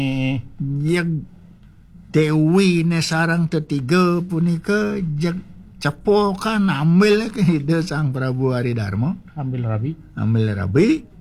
jag Dewi ne sarang ketiga punika jag capokan ambil ke hida Sang Prabu Aridharma Ambil Rabi. ambil Rabi